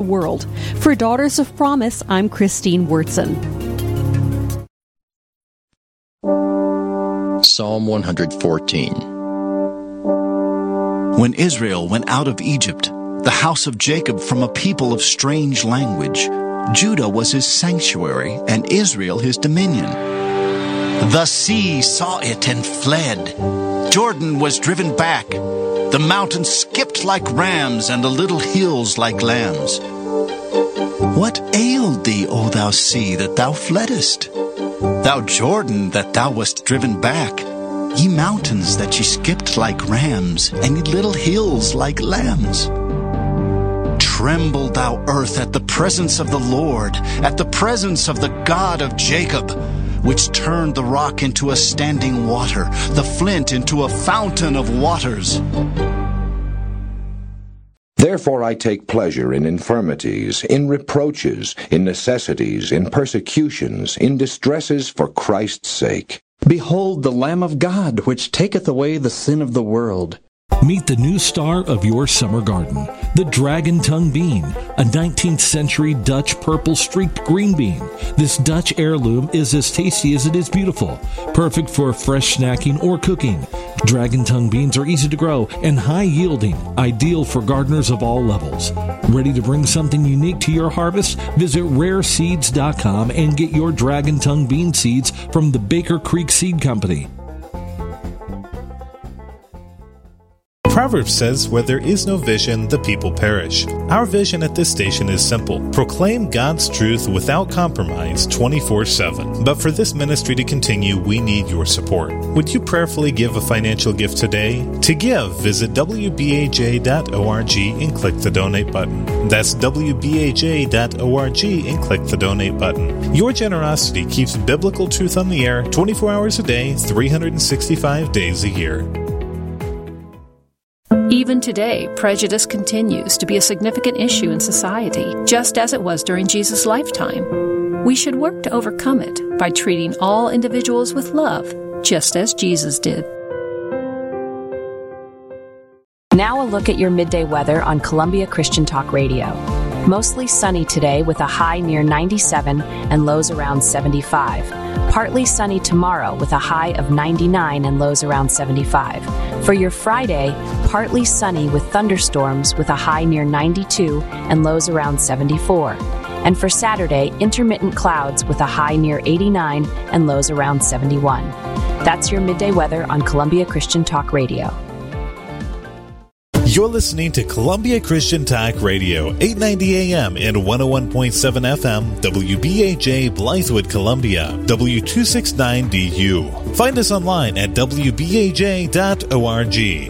world. For Daughters of Promise, I'm Christine Wurtson. Psalm 114. When Israel went out of Egypt, the house of Jacob from a people of strange language, Judah was his sanctuary, and Israel his dominion. The sea saw it and fled. Jordan was driven back. The mountains skipped like rams, and the little hills like lambs. What ailed thee, O thou sea, that thou fleddest? Thou Jordan, that thou wast driven back? Ye mountains, that ye skipped like rams, and ye little hills like lambs. Tremble, thou earth, at the presence of the Lord, at the presence of the God of Jacob, which turned the rock into a standing water, the flint into a fountain of waters. Therefore I take pleasure in infirmities, in reproaches, in necessities, in persecutions, in distresses for Christ's sake. Behold the Lamb of God, which taketh away the sin of the world. Meet the new star of your summer garden, the dragon tongue bean, a 19th century Dutch purple streaked green bean. This Dutch heirloom is as tasty as it is beautiful, perfect for fresh snacking or cooking. Dragon tongue beans are easy to grow and high yielding, ideal for gardeners of all levels. Ready to bring something unique to your harvest? Visit rareseeds.com and get your dragon tongue bean seeds from the Baker Creek Seed Company. Proverbs says, where there is no vision, the people perish. Our vision at this station is simple. Proclaim God's truth without compromise 24/7. But for this ministry to continue, we need your support. Would you prayerfully give a financial gift today? To give, visit wbaj.org and click the donate button. That's wbaj.org and click the donate button. Your generosity keeps biblical truth on the air 24 hours a day, 365 days a year. Even today, prejudice continues to be a significant issue in society, just as it was during Jesus' lifetime. We should work to overcome it by treating all individuals with love, just as Jesus did. Now a look at your midday weather on Columbia Christian Talk Radio. Mostly sunny today with a high near 97 and lows around 75. Partly sunny tomorrow with a high of 99 and lows around 75. For your Friday, partly sunny with thunderstorms with a high near 92 and lows around 74. And for Saturday, intermittent clouds with a high near 89 and lows around 71. That's your midday weather on Columbia Christian Talk Radio. You're listening to Columbia Christian Talk Radio, 890 AM and 101.7 FM, WBAJ Blythewood, Columbia, W269DU. Find us online at WBAJ.org.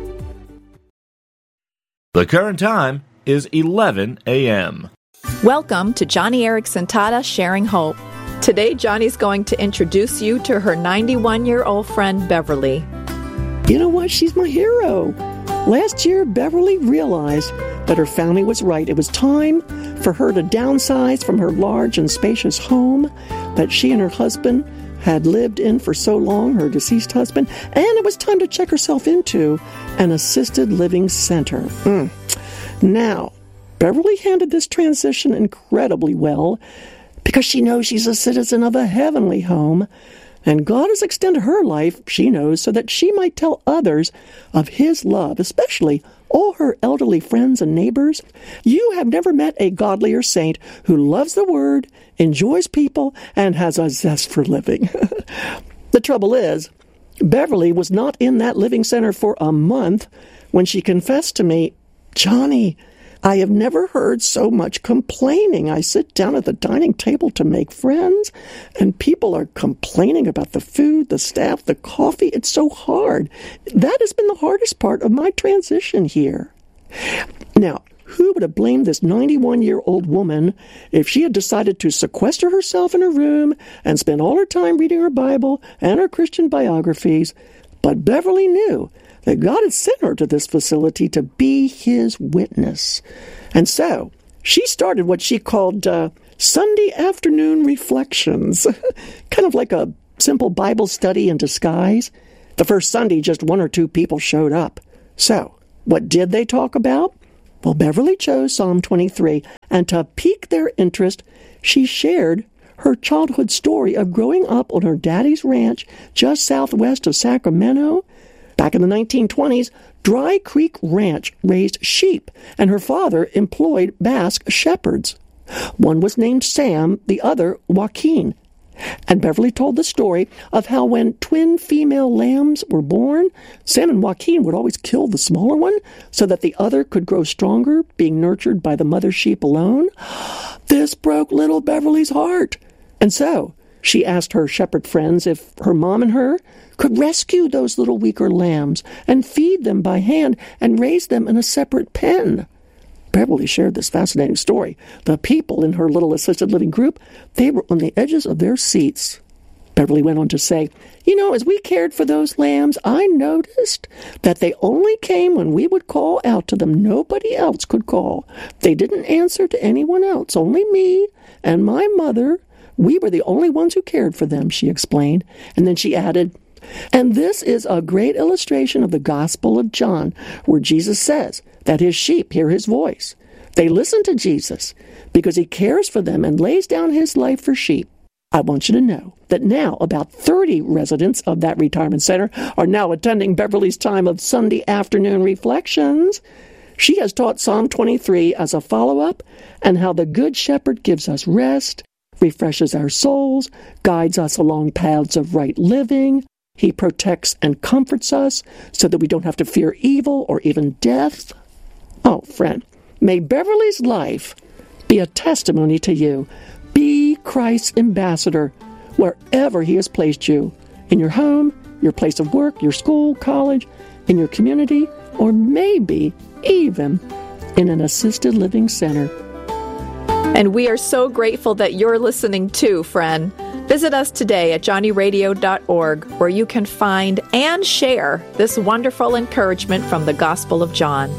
The current time is 11 a.m. Welcome to Johnny Erickson Tata Sharing Hope. Today, Johnny's going to introduce you to her 91-year-old friend, Beverly. You know what? She's my hero. Last year, Beverly realized that her family was right. It was time for her to downsize from her large and spacious home that she and her husband had lived in for so long, her deceased husband, and it was time to check herself into an assisted living center. Now, Beverly handled this transition incredibly well because she knows she's a citizen of a heavenly home. And God has extended her life, she knows, so that she might tell others of His love, especially all her elderly friends and neighbors. You have never met a godlier saint who loves the Word, enjoys people, and has a zest for living. The trouble is, Beverly was not in that living center for a month when she confessed to me, "Johnny, I have never heard so much complaining. I sit down at the dining table to make friends, and people are complaining about the food, the staff, the coffee. It's so hard." That has been the hardest part of my transition here. Now, who would have blamed this 91-year-old woman if she had decided to sequester herself in her room and spend all her time reading her Bible and her Christian biographies? But Beverly knew that God had sent her to this facility to be His witness. And so, she started what she called Sunday afternoon reflections, kind of like a simple Bible study in disguise. The first Sunday, just one or two people showed up. So, what did they talk about? Well, Beverly chose Psalm 23, and to pique their interest, she shared her childhood story of growing up on her daddy's ranch just southwest of Sacramento. Back in the 1920s, Dry Creek Ranch raised sheep, and her father employed Basque shepherds. One was named Sam, the other Joaquin. And Beverly told the story of how when twin female lambs were born, Sam and Joaquin would always kill the smaller one so that the other could grow stronger, being nurtured by the mother sheep alone. This broke little Beverly's heart. And so she asked her shepherd friends if her mom and her could rescue those little weaker lambs and feed them by hand and raise them in a separate pen. Beverly shared this fascinating story. The people in her little assisted living group, they were on the edges of their seats. Beverly went on to say, as we cared for those lambs, I noticed that they only came when we would call out to them. Nobody else could call. They didn't answer to anyone else, only me and my mother. We were the only ones who cared for them, she explained. And then she added, and this is a great illustration of the Gospel of John, where Jesus says that his sheep hear his voice. They listen to Jesus because he cares for them and lays down his life for sheep. I want you to know that now about 30 residents of that retirement center are now attending Beverly's time of Sunday afternoon reflections. She has taught Psalm 23 as a follow-up and how the Good Shepherd gives us rest, refreshes our souls, guides us along paths of right living. He protects and comforts us so that we don't have to fear evil or even death. Oh, friend, may Beverly's life be a testimony to you. Be Christ's ambassador wherever he has placed you, in your home, your place of work, your school, college, in your community, or maybe even in an assisted living center. And we are so grateful that you're listening too, friend. Visit us today at johnnyradio.org, where you can find and share this wonderful encouragement from the Gospel of John.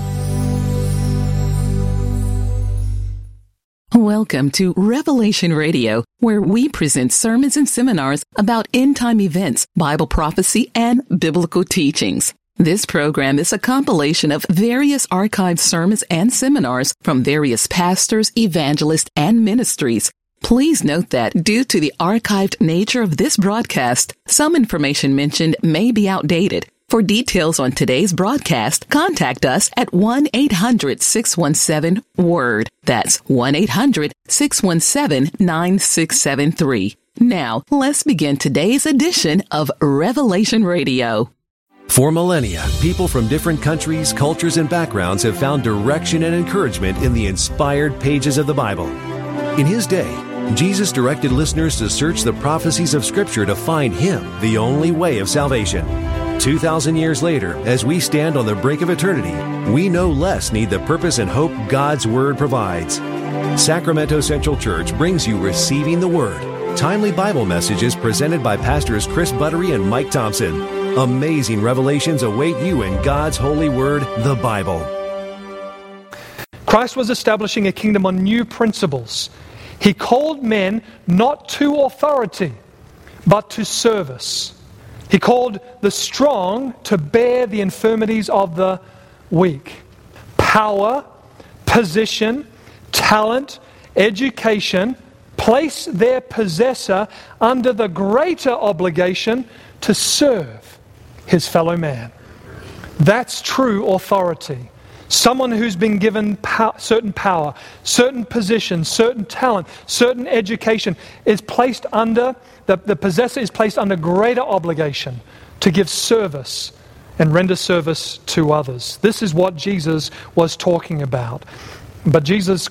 Welcome to Revelation Radio, where we present sermons and seminars about end-time events, Bible prophecy, and biblical teachings. This program is a compilation of various archived sermons and seminars from various pastors, evangelists, and ministries. Please note that due to the archived nature of this broadcast, some information mentioned may be outdated. For details on today's broadcast, contact us at 1-800-617-WORD. That's 1-800-617-9673. Now, let's begin today's edition of Revelation Radio. For millennia, people from different countries, cultures, and backgrounds have found direction and encouragement in the inspired pages of the Bible. In his day, Jesus directed listeners to search the prophecies of Scripture to find Him, the only way of salvation. 2,000 years later, as we stand on the brink of eternity, we no less need the purpose and hope God's Word provides. Sacramento Central Church brings you Receiving the Word, timely Bible messages presented by Pastors Chris Buttery and Mike Thompson. Amazing revelations await you in God's holy word, the Bible. Christ was establishing a kingdom on new principles. He called men not to authority, but to service. He called the strong to bear the infirmities of the weak. Power, position, talent, education place their possessor under the greater obligation to serve his fellow man. That's true authority. Someone who's been given certain power, certain position, certain talent, certain education is placed under, the possessor is placed under greater obligation to give service and render service to others. This is what Jesus was talking about. But Jesus'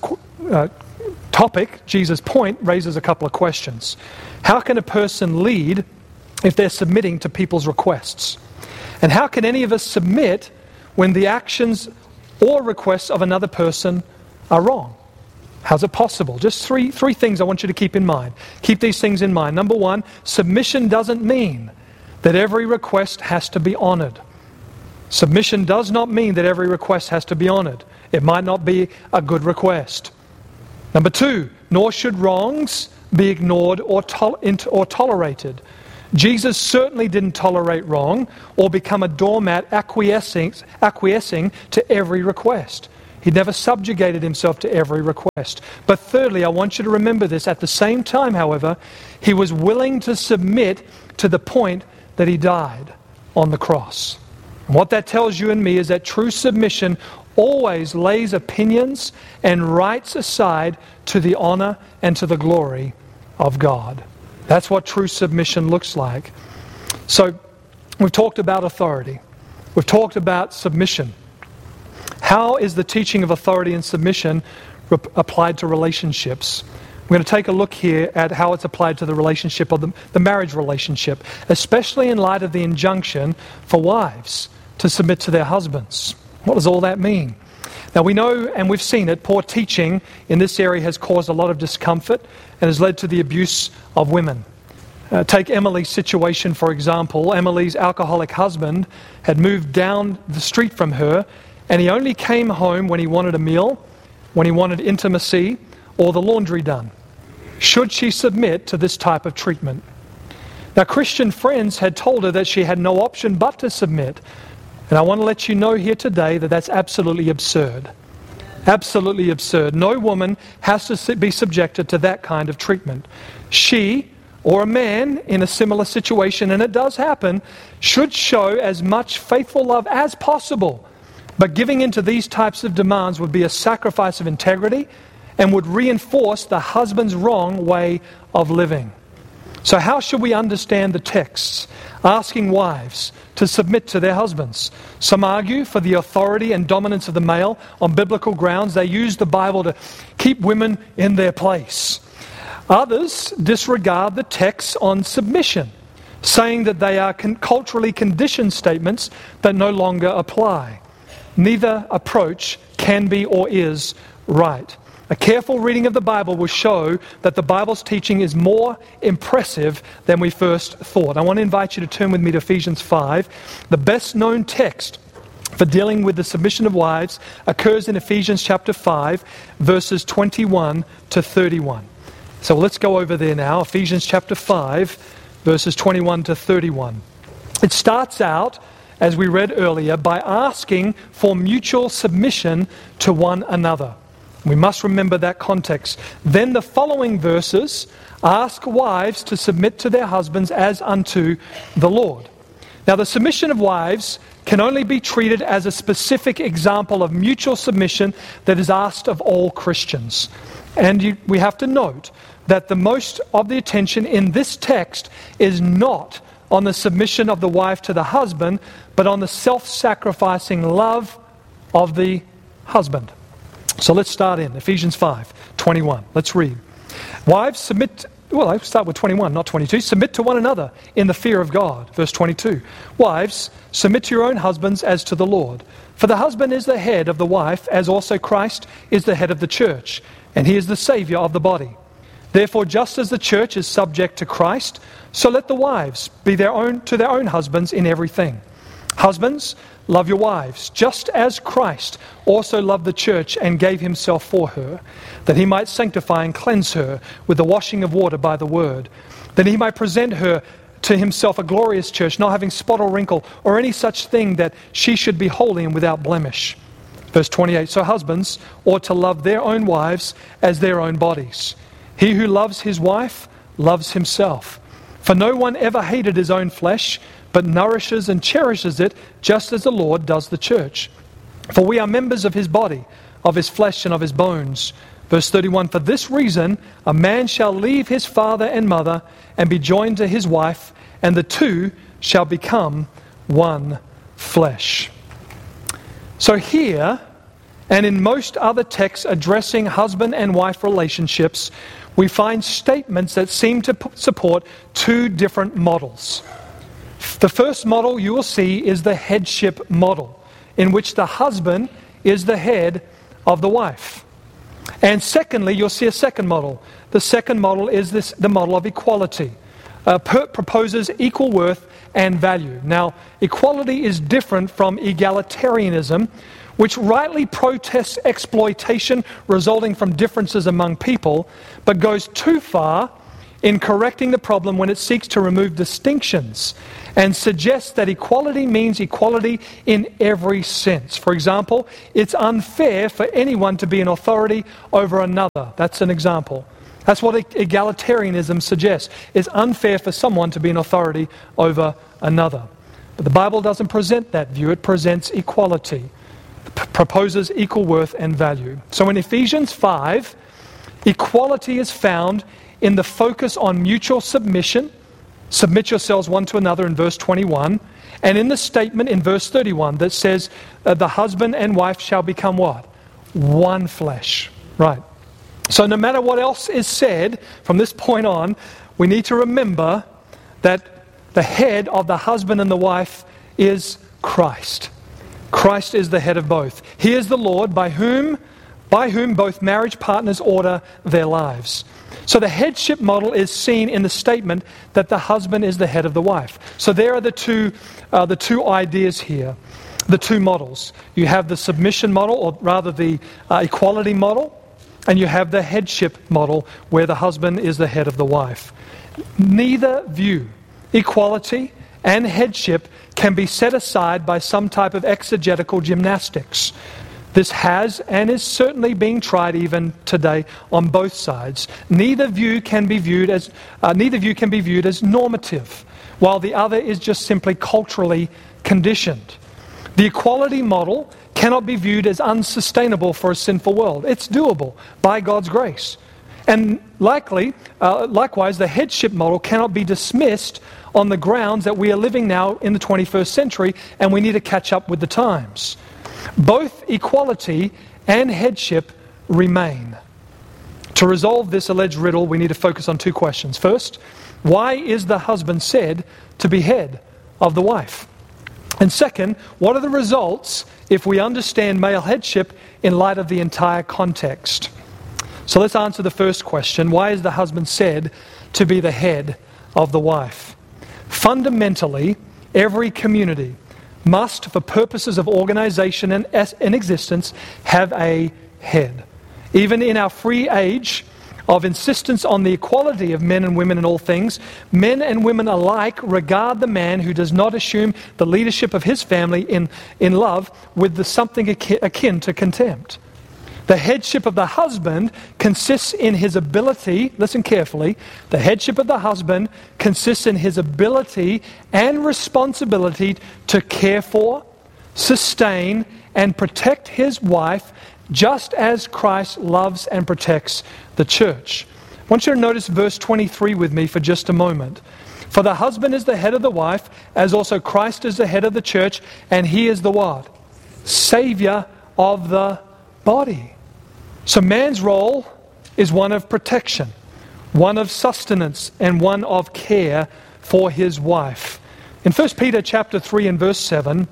topic, Jesus' point, raises a couple of questions. How can a person lead if they're submitting to people's requests? And how can any of us submit when the actions or requests of another person are wrong? How's it possible? Just three things I want you to keep in mind. Keep these things in mind. Number one, submission doesn't mean that every request has to be honored. Submission does not mean that every request has to be honored. It might not be a good request. Number two, nor should wrongs be ignored or tolerated. Jesus certainly didn't tolerate wrong or become a doormat acquiescing to every request. He never subjugated himself to every request. But thirdly, I want you to remember this. At the same time, however, he was willing to submit to the point that he died on the cross. And what that tells you and me is that true submission always lays opinions and rights aside to the honor and to the glory of God. That's what true submission looks like. So, we've talked about authority. We've talked about submission. How is the teaching of authority and submission applied to relationships? We're going to take a look here at how it's applied to the relationship of the marriage relationship, especially in light of the injunction for wives to submit to their husbands. What does all that mean? Now we know, and we've seen it, poor teaching in this area has caused a lot of discomfort and has led to the abuse of women. Take Emily's situation, for example. Emily's alcoholic husband had moved down the street from her, and he only came home when he wanted a meal, when he wanted intimacy, or the laundry done. Should she submit to this type of treatment? Now, Christian friends had told her that she had no option but to submit. And I want to let you know here today that that's absolutely absurd. Absolutely absurd. No woman has to be subjected to that kind of treatment. She, or a man in a similar situation, and it does happen, should show as much faithful love as possible. But giving into these types of demands would be a sacrifice of integrity and would reinforce the husband's wrong way of living. So how should we understand the texts asking wives to submit to their husbands? Some argue for the authority and dominance of the male on biblical grounds. They use the Bible to keep women in their place. Others disregard the texts on submission, saying that they are culturally conditioned statements that no longer apply. Neither approach can be or is right. A careful reading of the Bible will show that the Bible's teaching is more impressive than we first thought. I want to invite you to turn with me to Ephesians 5. The best known text for dealing with the submission of wives occurs in Ephesians chapter 5, verses 21 to 31. So let's go over there now. Ephesians chapter 5, verses 21 to 31. It starts out, as we read earlier, by asking for mutual submission to one another. We must remember that context. Then the following verses ask wives to submit to their husbands as unto the Lord. Now, the submission of wives can only be treated as a specific example of mutual submission that is asked of all Christians. And we have to note that the most of the attention in this text is not on the submission of the wife to the husband, but on the self-sacrificing love of the husband. So let's start in Ephesians 5:21. Let's read. Wives, submit. Well, I start with 21, not 22. Submit to one another in the fear of God. Verse 22. Wives, submit to your own husbands as to the Lord. For the husband is the head of the wife, as also Christ is the head of the church, and he is the Savior of the body. Therefore, just as the church is subject to Christ, so let the wives be to their own husbands in everything. Husbands, love your wives, just as Christ also loved the church and gave himself for her, that he might sanctify and cleanse her with the washing of water by the word, that he might present her to himself a glorious church, not having spot or wrinkle or any such thing, that she should be holy and without blemish. Verse 28, so husbands ought to love their own wives as their own bodies. He who loves his wife loves himself. For no one ever hated his own flesh, but nourishes and cherishes it, just as the Lord does the church. For we are members of his body, of his flesh and of his bones. Verse 31, for this reason a man shall leave his father and mother and be joined to his wife, and the two shall become one flesh. So here, and in most other texts addressing husband and wife relationships, we find statements that seem to support two different models. The first model you will see is the headship model, in which the husband is the head of the wife. And secondly, you'll see a second model. The second model is the model of equality. Proposes equal worth and value. Now, equality is different from egalitarianism, which rightly protests exploitation resulting from differences among people, but goes too far in correcting the problem when it seeks to remove distinctions and suggests that equality means equality in every sense. For example, it's unfair for anyone to be an authority over another. That's an example. That's what egalitarianism suggests. It's unfair for someone to be an authority over another. But the Bible doesn't present that view. It presents equality. It proposes equal worth and value. So in Ephesians 5, equality is found in the focus on mutual submission. Submit yourselves one to another in verse 21. And in the statement in verse 31 that says, the husband and wife shall become what? One flesh. Right. So no matter what else is said from this point on, we need to remember that the head of the husband and the wife is Christ. Christ is the head of both. He is the Lord by whom both marriage partners order their lives. So the headship model is seen in the statement that the husband is the head of the wife. So there are the two ideas here, the two models. You have the submission model, or rather the equality model, and you have the headship model where the husband is the head of the wife. Neither view, equality and headship, can be set aside by some type of exegetical gymnastics. This has and is certainly being tried even today on both sides. Neither view can be viewed as normative, while the other is just simply culturally conditioned. The equality model cannot be viewed as unsustainable for a sinful world. It's doable by God's grace. And likewise, the headship model cannot be dismissed on the grounds that we are living now in the 21st century and we need to catch up with the times. Both equality and headship remain. To resolve this alleged riddle, we need to focus on two questions. First, why is the husband said to be head of the wife? And second, what are the results if we understand male headship in light of the entire context? So let's answer the first question. Why is the husband said to be the head of the wife? Fundamentally, every community must, for purposes of organization and existence, have a head. Even in our free age of insistence on the equality of men and women in all things, men and women alike regard the man who does not assume the leadership of his family in love with something akin to contempt. The headship of the husband consists in his ability, listen carefully, the headship of the husband consists in his ability and responsibility to care for, sustain, and protect his wife, just as Christ loves and protects the church. I want you to notice verse 23 with me for just a moment. For the husband is the head of the wife, as also Christ is the head of the church, and he is the what? Savior of the body. So man's role is one of protection, one of sustenance, and one of care for his wife. In 1 Peter chapter 3 and verse 7,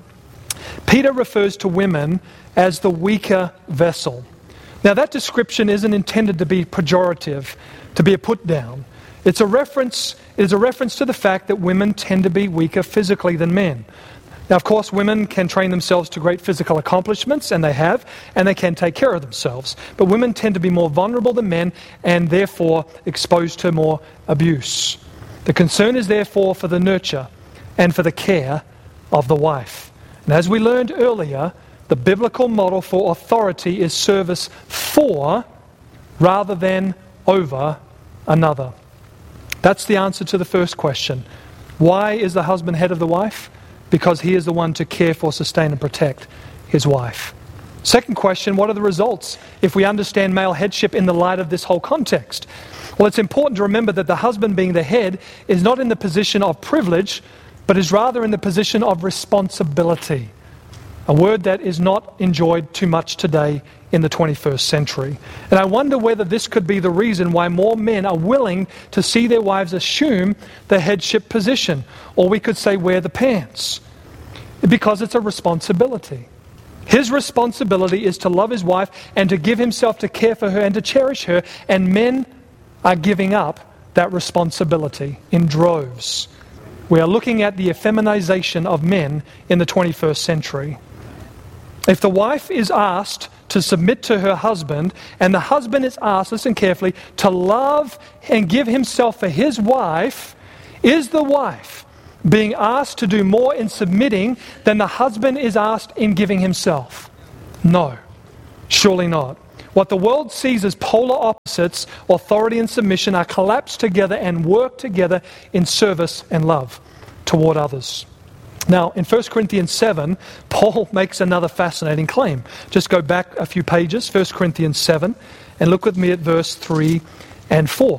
Peter refers to women as the weaker vessel. Now that description isn't intended to be pejorative, to be a put down. It is a reference to the fact that women tend to be weaker physically than men. Now, of course, women can train themselves to great physical accomplishments, and they have, and they can take care of themselves. But women tend to be more vulnerable than men, and therefore exposed to more abuse. The concern is therefore for the nurture and for the care of the wife. And as we learned earlier, the biblical model for authority is service for rather than over another. That's the answer to the first question. Why is the husband head of the wife? Because he is the one to care for, sustain, and protect his wife. Second question, what are the results if we understand male headship in the light of this whole context? Well, it's important to remember that the husband being the head is not in the position of privilege, but is rather in the position of responsibility. A word that is not enjoyed too much today in the 21st century. And I wonder whether this could be the reason why more men are willing to see their wives assume the headship position, or we could say wear the pants, because it's a responsibility. His responsibility is to love his wife and to give himself to care for her and to cherish her, and men are giving up that responsibility in droves. We are looking at the effeminization of men in the 21st century. If the wife is asked to submit to her husband, and the husband is asked, listen carefully, to love and give himself for his wife, is the wife being asked to do more in submitting than the husband is asked in giving himself? No, surely not. What the world sees as polar opposites, authority and submission, are collapsed together and work together in service and love toward others. Now, in 1 Corinthians 7, Paul makes another fascinating claim. Just go back a few pages, 1 Corinthians 7, and look with me at verse 3 and 4.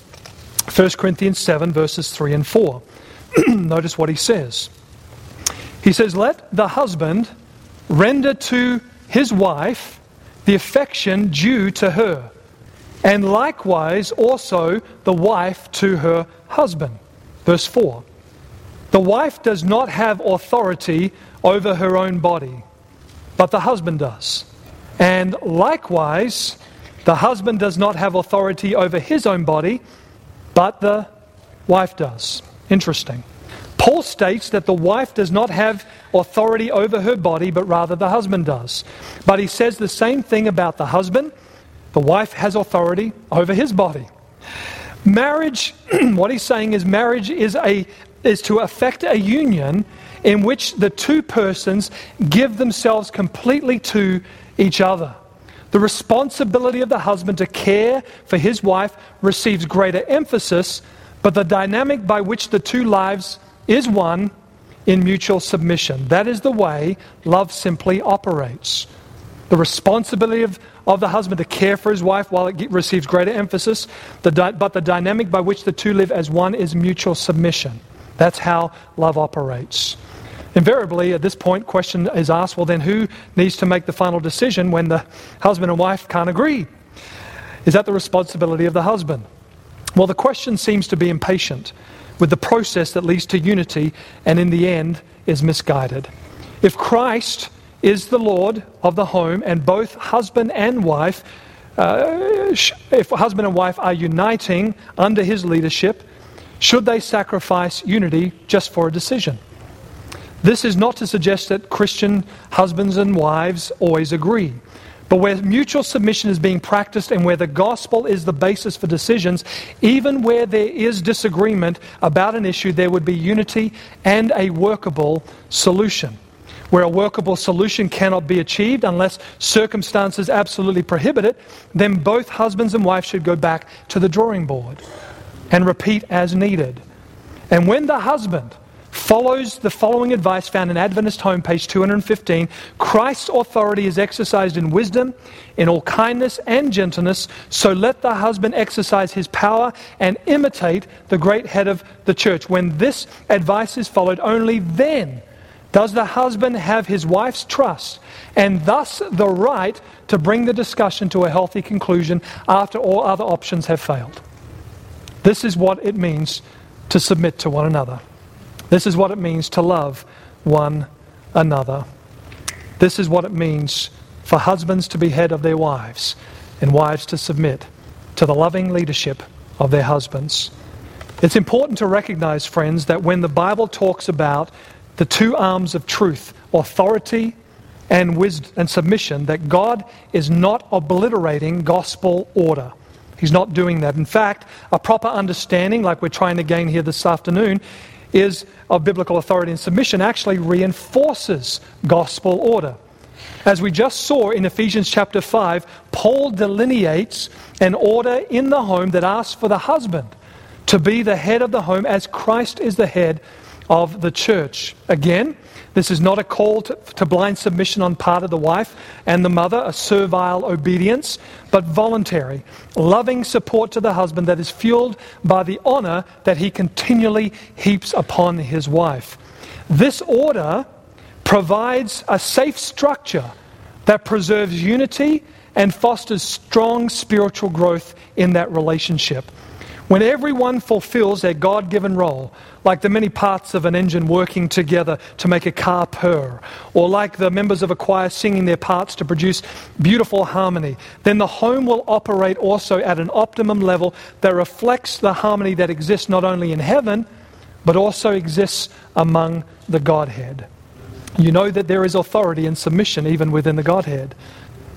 1 Corinthians 7, verses 3 and 4. Notice what he says. He says, "Let the husband render to his wife the affection due to her, and likewise also the wife to her husband." Verse 4. "The wife does not have authority over her own body, but the husband does. And likewise, the husband does not have authority over his own body, but the wife does." Interesting. Paul states that the wife does not have authority over her body, but rather the husband does. But he says the same thing about the husband. The wife has authority over his body. Marriage, what he's saying is marriage is to affect a union in which the two persons give themselves completely to each other. The responsibility of the husband to care for his wife receives greater emphasis, but the dynamic by which the two lives is one in mutual submission. That is the way love simply operates. The responsibility of the husband to care for his wife while it receives greater emphasis, but the dynamic by which the two live as one is mutual submission. That's how love operates. Invariably, at this point, question is asked, well then who needs to make the final decision when the husband and wife can't agree? Is that the responsibility of the husband? Well, the question seems to be impatient with the process that leads to unity and in the end is misguided. If Christ is the Lord of the home and both husband and wife, if husband and wife are uniting under his leadership, should they sacrifice unity just for a decision? This is not to suggest that Christian husbands and wives always agree. But where mutual submission is being practiced and where the gospel is the basis for decisions, even where there is disagreement about an issue, there would be unity and a workable solution. Where a workable solution cannot be achieved unless circumstances absolutely prohibit it, then both husbands and wives should go back to the drawing board and repeat as needed. And when the husband follows the following advice found in Adventist Home, page 215, Christ's authority is exercised in wisdom, in all kindness and gentleness, so let the husband exercise his power and imitate the great head of the church. When this advice is followed, only then does the husband have his wife's trust and thus the right to bring the discussion to a healthy conclusion after all other options have failed. This is what it means to submit to one another. This is what it means to love one another. This is what it means for husbands to be head of their wives and wives to submit to the loving leadership of their husbands. It's important to recognize, friends, that when the Bible talks about the two arms of truth, authority and wisdom and submission, that God is not obliterating gospel order. He's not doing that. In fact, a proper understanding, like we're trying to gain here this afternoon, is of biblical authority and submission actually reinforces gospel order. As we just saw in Ephesians chapter 5, Paul delineates an order in the home that asks for the husband to be the head of the home as Christ is the head of the church. Again, this is not a call to blind submission on part of the wife and the mother, a servile obedience, but voluntary, loving support to the husband that is fueled by the honor that he continually heaps upon his wife. This order provides a safe structure that preserves unity and fosters strong spiritual growth in that relationship. When everyone fulfills their God-given role, like the many parts of an engine working together to make a car purr, or like the members of a choir singing their parts to produce beautiful harmony, then the home will operate also at an optimum level that reflects the harmony that exists not only in heaven, but also exists among the Godhead. You know that there is authority and submission even within the Godhead.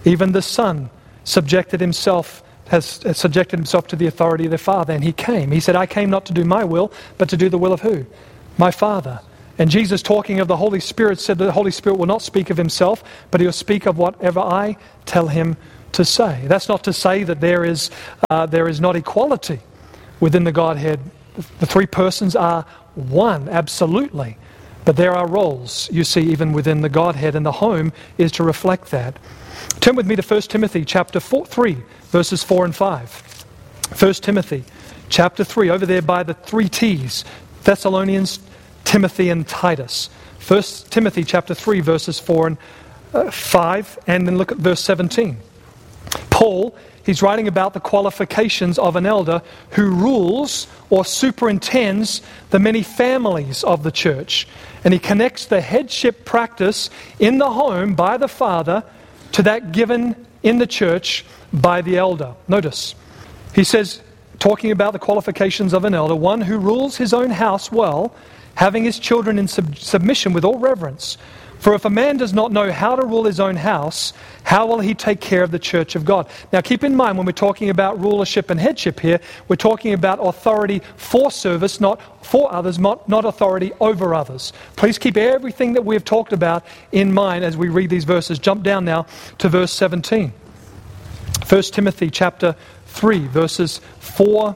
Even the Son has subjected himself to the authority of the Father, and he came. He said, I came not to do my will, but to do the will of who? My Father. And Jesus, talking of the Holy Spirit, said that the Holy Spirit will not speak of himself, but he will speak of whatever I tell him to say. That's not to say that there is not equality within the Godhead. The three persons are one, absolutely. But there are roles, you see, even within the Godhead, and the home is to reflect that. Turn with me to 1 Timothy chapter 3, verses 4 and 5. 1 Timothy chapter 3, over there by the three T's, Thessalonians, Timothy, and Titus. 1 Timothy chapter 3, verses 4 and 5, and then look at verse 17. Paul, he's writing about the qualifications of an elder who rules or superintends the many families of the church. And he connects the headship practice in the home by the father to that given in the church by the elder. Notice, he says, talking about the qualifications of an elder, one who rules his own house well, having his children in submission with all reverence. For if a man does not know how to rule his own house, how will he take care of the church of God? Now keep in mind, when we're talking about rulership and headship here, we're talking about authority for service, not for others, not authority over others. Please keep everything that we've talked about in mind as we read these verses. Jump down now to verse 17. 1 Timothy chapter 3, verses 3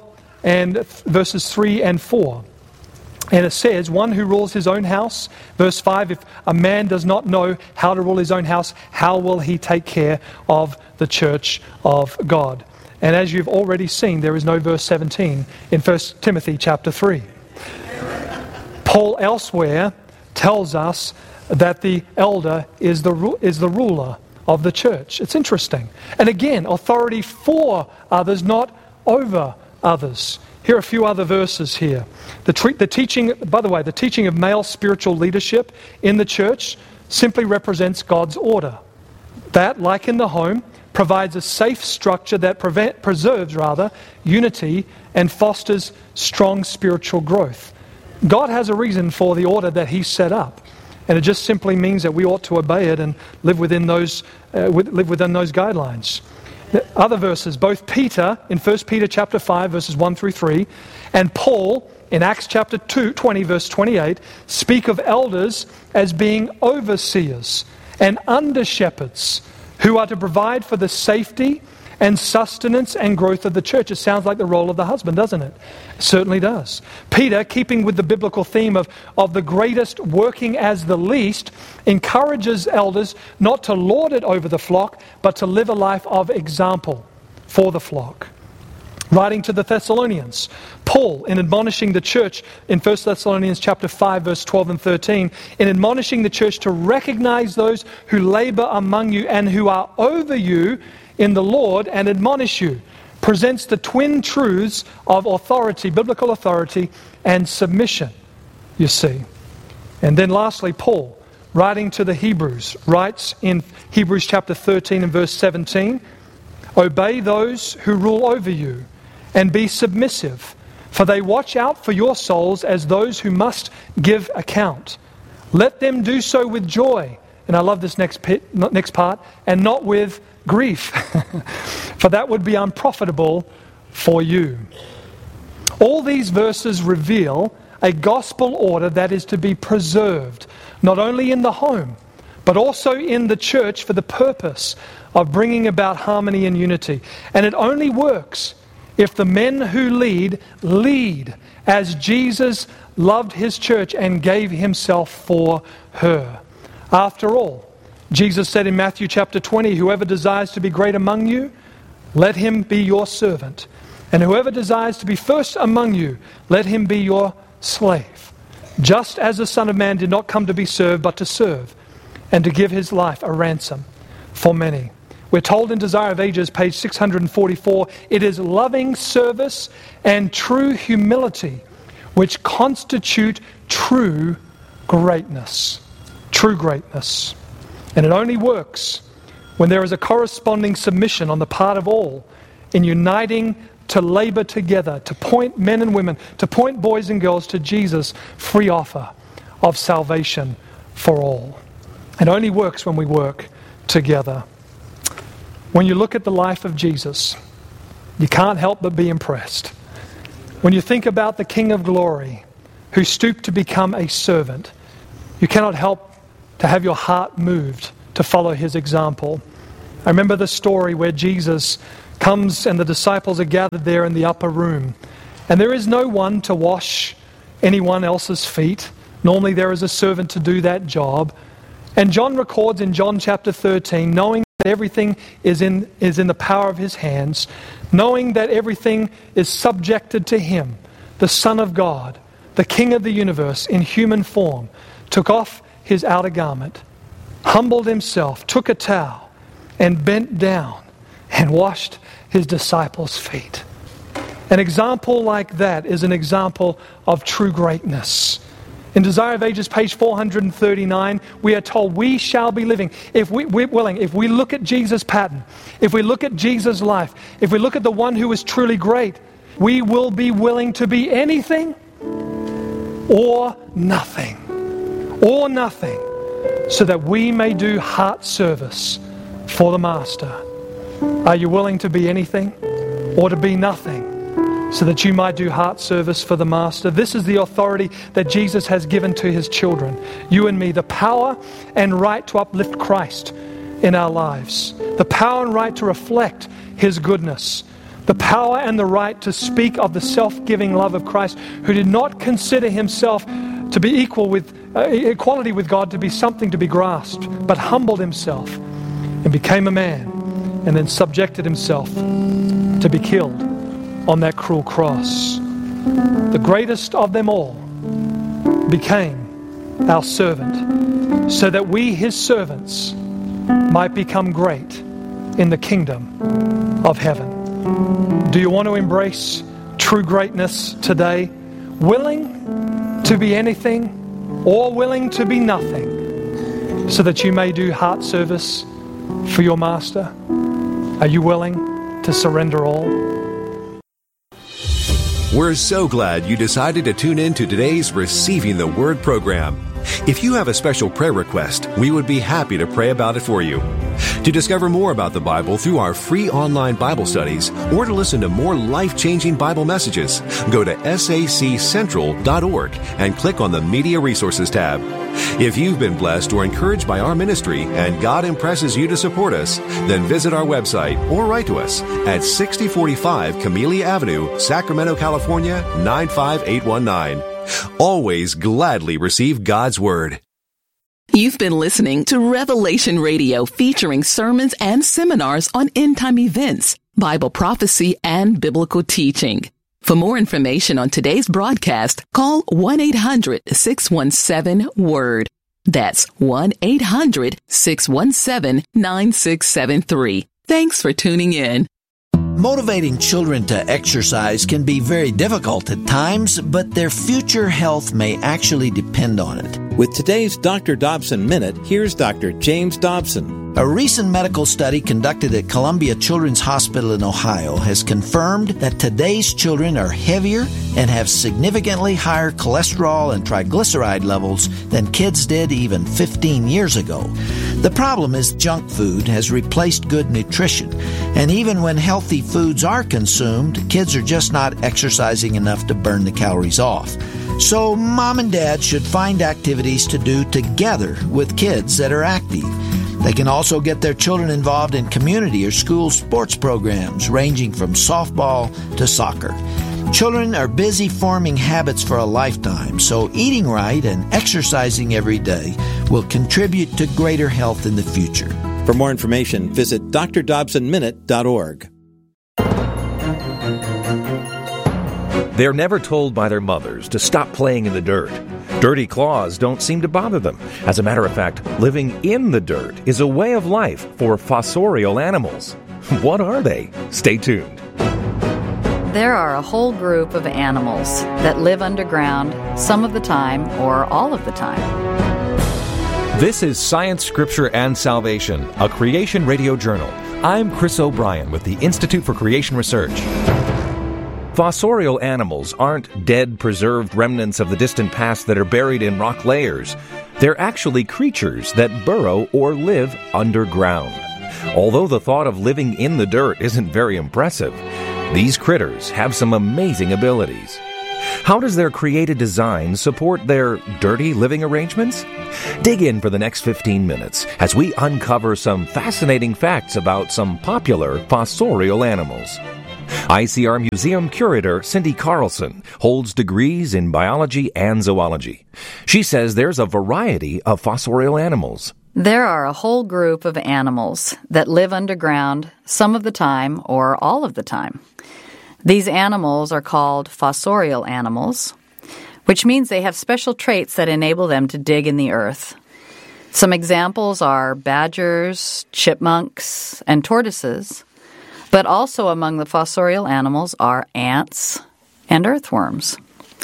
and 4. And it says, one who rules his own house. Verse 5, if a man does not know how to rule his own house, how will he take care of the church of God? And as you've already seen, there is no verse 17 in 1 Timothy chapter 3. Paul elsewhere tells us that the elder is the ruler of the church. It's interesting. And again, authority for others, not over others. Here are a few other verses here. The teaching of male spiritual leadership in the church simply represents God's order. That, like in the home, provides a safe structure that preserves unity and fosters strong spiritual growth. God has a reason for the order that He set up, and it just simply means that we ought to obey it and live within those guidelines. Other verses, both Peter in 1 Peter chapter 5 verses 1 through 3 and Paul in Acts chapter 20 verse 28 speak of elders as being overseers and under shepherds who are to provide for the safety and sustenance and growth of the church. It sounds like the role of the husband, doesn't it? It certainly does. Peter, keeping with the biblical theme of the greatest working as the least, encourages elders not to lord it over the flock, but to live a life of example for the flock. Writing to the Thessalonians, Paul, in admonishing the church in 1 Thessalonians chapter 5, verse 12 and 13, in admonishing the church to recognize those who labor among you and who are over you in the Lord and admonish you, presents the twin truths of authority, biblical authority, and submission, you see. And then lastly, Paul, writing to the Hebrews, writes in Hebrews chapter 13 and verse 17, obey those who rule over you, and be submissive, for they watch out for your souls as those who must give account. Let them do so with joy, and I love this next part, and not with grief, for that would be unprofitable for you. All these verses reveal a gospel order that is to be preserved, not only in the home, but also in the church for the purpose of bringing about harmony and unity. And it only works if the men who lead as Jesus loved His church and gave Himself for her. After all, Jesus said in Matthew chapter 20, whoever desires to be great among you, let him be your servant. And whoever desires to be first among you, let him be your slave. Just as the Son of Man did not come to be served, but to serve, and to give His life a ransom for many. We're told in Desire of Ages, page 644, it is loving service and true humility which constitute true greatness. True greatness. And it only works when there is a corresponding submission on the part of all in uniting to labor together, to point men and women, to point boys and girls to Jesus' free offer of salvation for all. It only works when we work together. When you look at the life of Jesus, you can't help but be impressed. When you think about the King of Glory, who stooped to become a servant, you cannot help to have your heart moved to follow his example. I remember the story where Jesus comes and the disciples are gathered there in the upper room, and there is no one to wash anyone else's feet. Normally there is a servant to do that job. And John records in John chapter 13, knowing that everything is in the power of his hands, knowing that everything is subjected to him, the Son of God, the King of the universe in human form, took off his outer garment, humbled himself, took a towel, and bent down and washed his disciples' feet. An example like that is an example of true greatness. In Desire of Ages, page 439, we are told we shall be living. If we're willing, if we look at Jesus' pattern, if we look at Jesus' life, if we look at the one who is truly great, we will be willing to be anything or nothing, so that we may do heart service for the Master. Are you willing to be anything or to be nothing, so that you might do heart service for the Master? This is the authority that Jesus has given to his children, you and me, the power and right to uplift Christ in our lives, the power and right to reflect his goodness, the power and the right to speak of the self-giving love of Christ, who did not consider himself to be equality with God to be something to be grasped, but humbled himself and became a man, and then subjected himself to be killed on that cruel cross. The greatest of them all became our servant, so that we, his servants, might become great in the kingdom of heaven. Do you want to embrace true greatness today? Willing to be anything or willing to be nothing, so that you may do heart service for your Master? Are you willing to surrender all? We're so glad you decided to tune in to today's Receiving the Word program. If you have a special prayer request, we would be happy to pray about it for you. To discover more about the Bible through our free online Bible studies, or to listen to more life-changing Bible messages, go to saccentral.org and click on the Media Resources tab. If you've been blessed or encouraged by our ministry and God impresses you to support us, then visit our website or write to us at 6045 Camellia Avenue, Sacramento, California, 95819. Always gladly receive God's Word. You've been listening to Revelation Radio, featuring sermons and seminars on end-time events, Bible prophecy, and biblical teaching. For more information on today's broadcast, call 1-800-617-WORD. That's 1-800-617-9673. Thanks for tuning in. Motivating children to exercise can be very difficult at times, but their future health may actually depend on it. With today's Dr. Dobson Minute, here's Dr. James Dobson. A recent medical study conducted at Columbia Children's Hospital in Ohio has confirmed that today's children are heavier and have significantly higher cholesterol and triglyceride levels than kids did even 15 years ago. The problem is junk food has replaced good nutrition, and even when healthy foods are consumed, kids are just not exercising enough to burn the calories off. So mom and dad should find activities to do together with kids that are active. They can also get their children involved in community or school sports programs ranging from softball to soccer. Children are busy forming habits for a lifetime, so eating right and exercising every day will contribute to greater health in the future. For more information, visit drdobsonminute.org. They're never told by their mothers to stop playing in the dirt. Dirty claws don't seem to bother them. As a matter of fact, living in the dirt is a way of life for fossorial animals. What are they? Stay tuned. There are a whole group of animals that live underground some of the time or all of the time. This is Science, Scripture, and Salvation, a Creation Radio journal. I'm Chris O'Brien with the Institute for Creation Research. Fossorial animals aren't dead, preserved remnants of the distant past that are buried in rock layers. They're actually creatures that burrow or live underground. Although the thought of living in the dirt isn't very impressive, these critters have some amazing abilities. How does their created design support their dirty living arrangements? Dig in for the next 15 minutes as we uncover some fascinating facts about some popular fossorial animals. ICR Museum Curator Cindy Carlson holds degrees in biology and zoology. She says there's a variety of fossorial animals. There are a whole group of animals that live underground some of the time or all of the time. These animals are called fossorial animals, which means they have special traits that enable them to dig in the earth. Some examples are badgers, chipmunks, and tortoises, but also among the fossorial animals are ants and earthworms.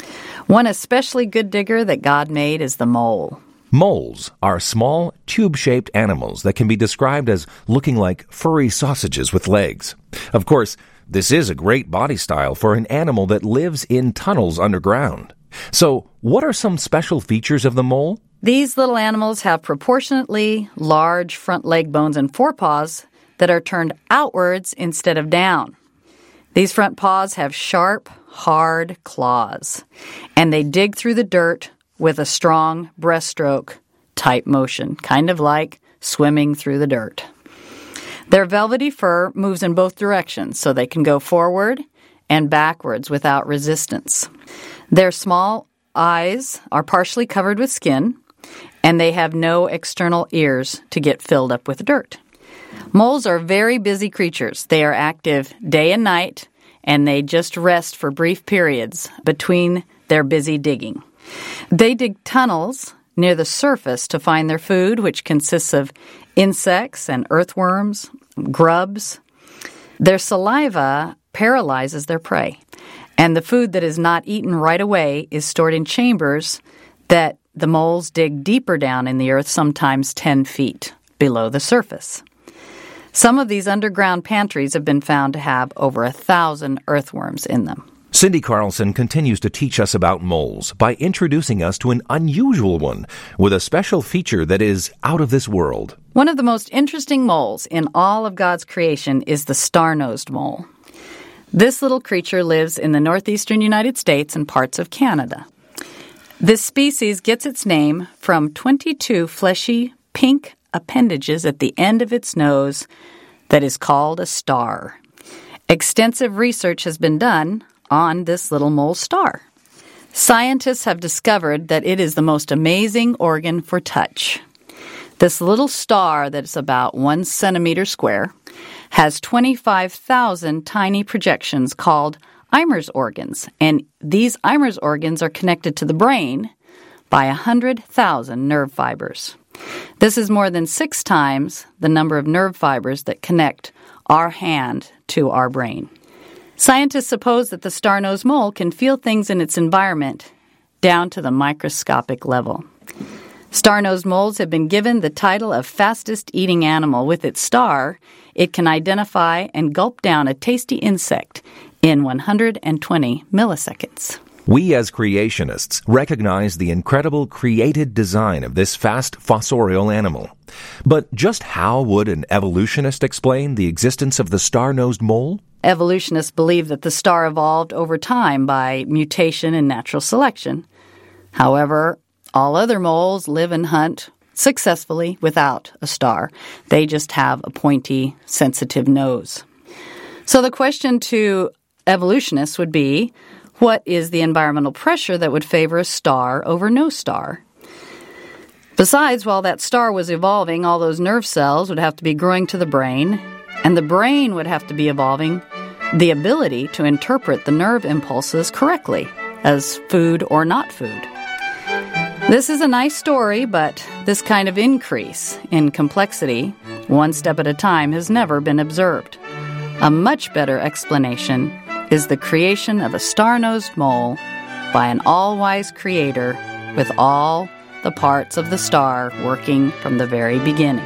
One especially good digger that God made is the mole. Moles are small, tube-shaped animals that can be described as looking like furry sausages with legs. Of course, this is a great body style for an animal that lives in tunnels underground. So, what are some special features of the mole? These little animals have proportionately large front leg bones and forepaws that are turned outwards instead of down. These front paws have sharp, hard claws, and they dig through the dirt with a strong breaststroke type motion, kind of like swimming through the dirt. Their velvety fur moves in both directions, so they can go forward and backwards without resistance. Their small eyes are partially covered with skin, and they have no external ears to get filled up with dirt. Moles are very busy creatures. They are active day and night, and they just rest for brief periods between their busy digging. They dig tunnels near the surface to find their food, which consists of insects and earthworms, grubs. Their saliva paralyzes their prey, and the food that is not eaten right away is stored in chambers that the moles dig deeper down in the earth, sometimes 10 feet below the surface. Some of these underground pantries have been found to have over 1,000 earthworms in them. Cindy Carlson continues to teach us about moles by introducing us to an unusual one with a special feature that is out of this world. One of the most interesting moles in all of God's creation is the star-nosed mole. This little creature lives in the northeastern United States and parts of Canada. This species gets its name from 22 fleshy, pink appendages at the end of its nose that is called a star. Extensive research has been done on this little mole star. Scientists have discovered that it is the most amazing organ for touch. This little star that is about 1 centimeter square has 25,000 tiny projections called Eimer's organs, and these Eimer's organs are connected to the brain by 100,000 nerve fibers. This is more than 6 times the number of nerve fibers that connect our hand to our brain. Scientists suppose that the star-nosed mole can feel things in its environment down to the microscopic level. Star-nosed moles have been given the title of fastest eating animal. With its star, it can identify and gulp down a tasty insect in 120 milliseconds. We as creationists recognize the incredible created design of this fast fossorial animal. But just how would an evolutionist explain the existence of the star-nosed mole? Evolutionists believe that the star evolved over time by mutation and natural selection. However, all other moles live and hunt successfully without a star. They just have a pointy, sensitive nose. So the question to evolutionists would be, what is the environmental pressure that would favor a star over no star? Besides, while that star was evolving, all those nerve cells would have to be growing to the brain, and the brain would have to be evolving the ability to interpret the nerve impulses correctly, as food or not food. This is a nice story, but this kind of increase in complexity, one step at a time, has never been observed. A much better explanation is the creation of a star-nosed mole by an all-wise creator with all the parts of the star working from the very beginning.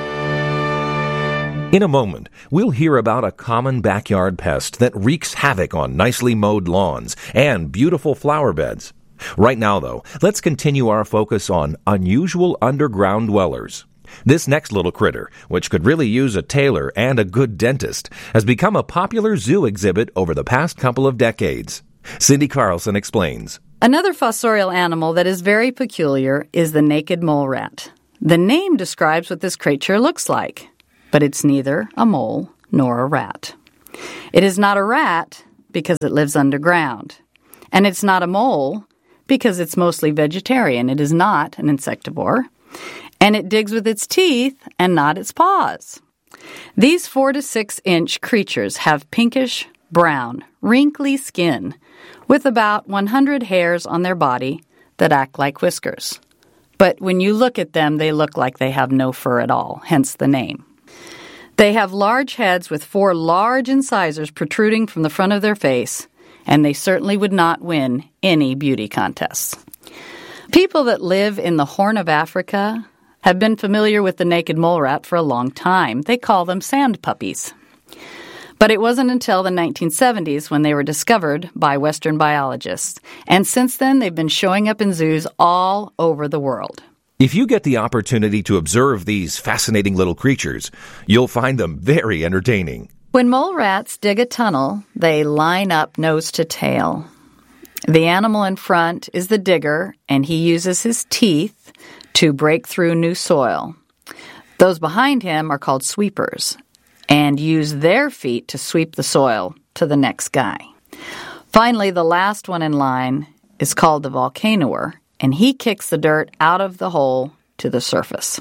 In a moment, we'll hear about a common backyard pest that wreaks havoc on nicely mowed lawns and beautiful flower beds. Right now, though, let's continue our focus on unusual underground dwellers. This next little critter, which could really use a tailor and a good dentist, has become a popular zoo exhibit over the past couple of decades. Cindy Carlson explains. Another fossorial animal that is very peculiar is the naked mole rat. The name describes what this creature looks like, but it's neither a mole nor a rat. It is not a rat because it lives underground, and it's not a mole because it's mostly vegetarian. It is not an insectivore, and it digs with its teeth and not its paws. These 4 to 6 inch creatures have pinkish, brown, wrinkly skin with about 100 hairs on their body that act like whiskers. But when you look at them, they look like they have no fur at all, hence the name. They have large heads with 4 large incisors protruding from the front of their face, and they certainly would not win any beauty contests. People that live in the Horn of Africa have been familiar with the naked mole rat for a long time. They call them sand puppies. But it wasn't until the 1970s when they were discovered by Western biologists, and since then they've been showing up in zoos all over the world. If you get the opportunity to observe these fascinating little creatures, you'll find them very entertaining. When mole rats dig a tunnel, they line up nose to tail. The animal in front is the digger, and he uses his teeth to break through new soil. Those behind him are called sweepers, and use their feet to sweep the soil to the next guy. Finally, the last one in line is called the volcanoer, and he kicks the dirt out of the hole to the surface.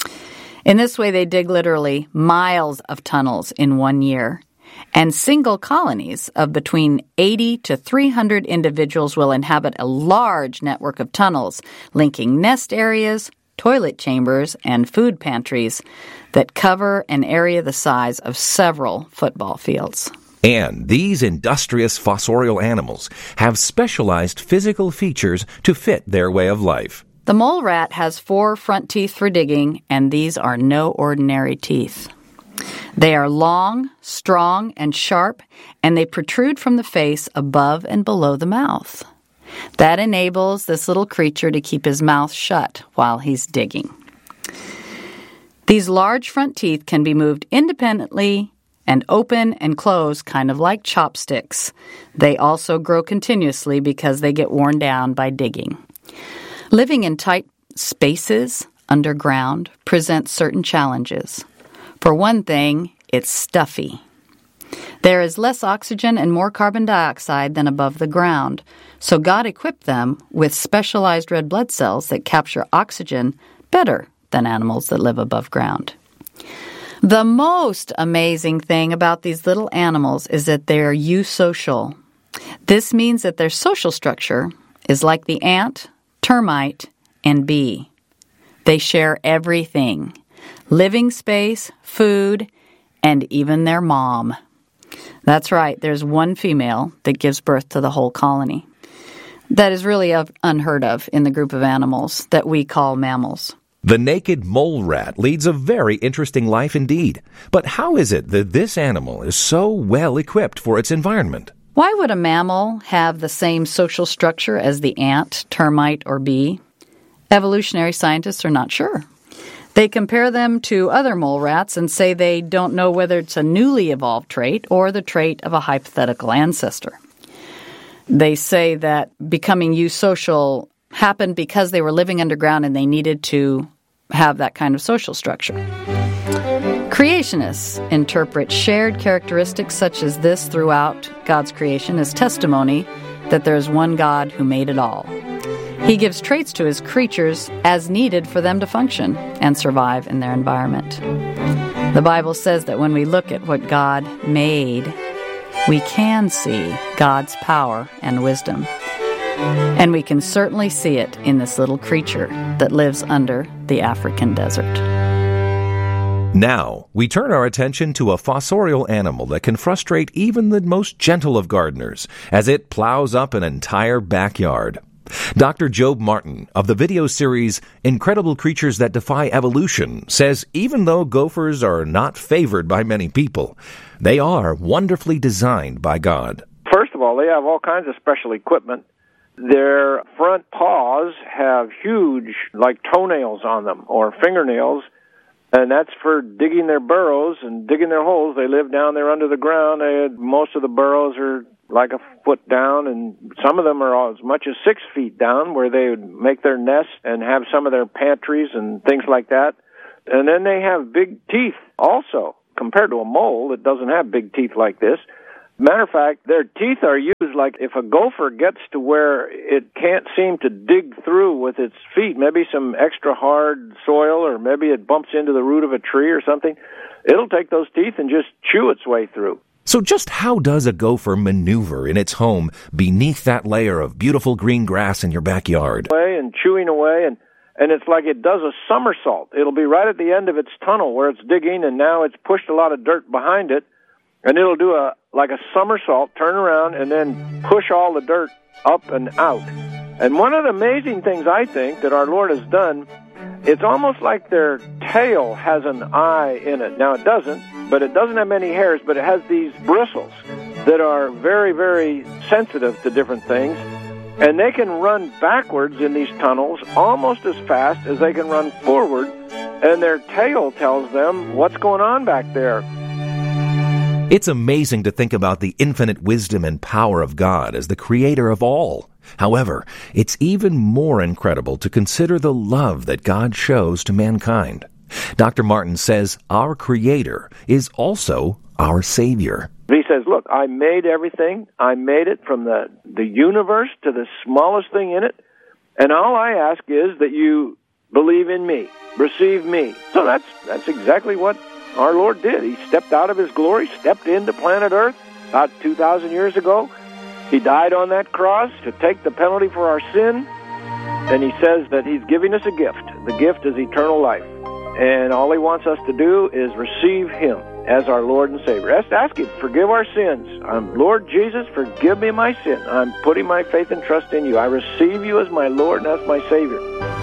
In this way, they dig literally miles of tunnels in 1 year, and single colonies of between 80 to 300 individuals will inhabit a large network of tunnels linking nest areas, toilet chambers, and food pantries that cover an area the size of several football fields. And these industrious fossorial animals have specialized physical features to fit their way of life. The mole rat has 4 front teeth for digging, and these are no ordinary teeth. They are long, strong, and sharp, and they protrude from the face above and below the mouth. That enables this little creature to keep his mouth shut while he's digging. These large front teeth can be moved independently and open and close kind of like chopsticks. They also grow continuously because they get worn down by digging. Living in tight spaces underground presents certain challenges. For one thing, it's stuffy. There is less oxygen and more carbon dioxide than above the ground, so God equipped them with specialized red blood cells that capture oxygen better than animals that live above ground. The most amazing thing about these little animals is that they are eusocial. This means that their social structure is like the ant, termite, and bee. They share everything: living space, food, and even their mom. That's right, there's one female that gives birth to the whole colony. That is really unheard of in the group of animals that we call mammals. The naked mole rat leads a very interesting life indeed. But how is it that this animal is so well equipped for its environment? Why would a mammal have the same social structure as the ant, termite, or bee? Evolutionary scientists are not sure. They compare them to other mole rats and say they don't know whether it's a newly evolved trait or the trait of a hypothetical ancestor. They say that becoming eusocial happened because they were living underground and they needed to have that kind of social structure. Creationists interpret shared characteristics such as this throughout God's creation as testimony that there is one God who made it all. He gives traits to his creatures as needed for them to function and survive in their environment. The Bible says that when we look at what God made, we can see God's power and wisdom. And we can certainly see it in this little creature that lives under the African desert. Now, we turn our attention to a fossorial animal that can frustrate even the most gentle of gardeners as it plows up an entire backyard. Dr. Job Martin of the video series Incredible Creatures That Defy Evolution says even though gophers are not favored by many people, they are wonderfully designed by God. First of all, they have all kinds of special equipment. Their front paws have huge, like toenails on them, or fingernails, And that's for digging their burrows and digging their holes. They live down there under the ground. Most of the burrows are like a foot down, and some of them are as much as 6 feet down, where they would make their nests and have some of their pantries and things like that. And then they have big teeth also, compared to a mole that doesn't have big teeth like this. Matter of fact, their teeth are used like if a gopher gets to where it can't seem to dig through with its feet, maybe some extra hard soil, or maybe it bumps into the root of a tree or something, it'll take those teeth and just chew its way through. So just how does a gopher maneuver in its home beneath that layer of beautiful green grass in your backyard? And chewing away, and it's like it does a somersault. It'll be right at the end of its tunnel where it's digging, and now it's pushed a lot of dirt behind it, and it'll do like a somersault, turn around, and then push all the dirt up and out. And one of the amazing things, I think, that our Lord has done, it's almost like their tail has an eye in it. Now, it doesn't, but it doesn't have many hairs, but it has these bristles that are very, very sensitive to different things. And they can run backwards in these tunnels almost as fast as they can run forward, and their tail tells them what's going on back there. It's amazing to think about the infinite wisdom and power of God as the creator of all. However, it's even more incredible to consider the love that God shows to mankind. Dr. Martin says our Creator is also our Savior. He says, look, I made everything. I made it from the universe to the smallest thing in it. And all I ask is that you believe in me, receive me. So that's exactly what our Lord did. He stepped out of his glory, stepped into planet Earth about 2,000 years ago. He died on that cross to take the penalty for our sin. And he says that he's giving us a gift. The gift is eternal life. And all he wants us to do is receive him as our Lord and Savior. Ask him, forgive our sins. Lord Jesus, forgive me my sin. I'm putting my faith and trust in you. I receive you as my Lord and as my Savior.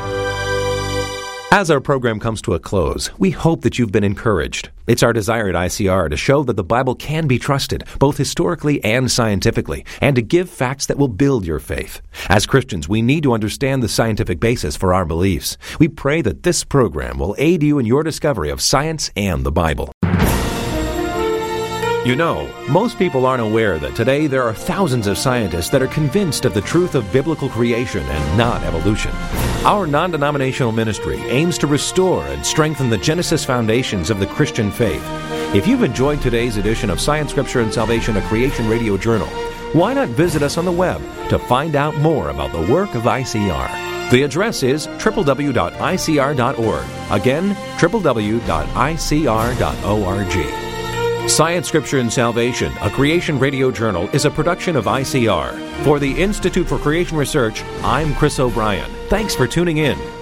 As our program comes to a close, we hope that you've been encouraged. It's our desire at ICR to show that the Bible can be trusted, both historically and scientifically, and to give facts that will build your faith. As Christians, we need to understand the scientific basis for our beliefs. We pray that this program will aid you in your discovery of science and the Bible. You know, most people aren't aware that today there are thousands of scientists that are convinced of the truth of biblical creation and not evolution. Our non-denominational ministry aims to restore and strengthen the Genesis foundations of the Christian faith. If you've enjoyed today's edition of Science, Scripture, and Salvation, a Creation Radio Journal, why not visit us on the web to find out more about the work of ICR? The address is www.icr.org. Again, www.icr.org. Science, Scripture, and Salvation, a Creation Radio Journal, is a production of ICR. For the Institute for Creation Research, I'm Chris O'Brien. Thanks for tuning in.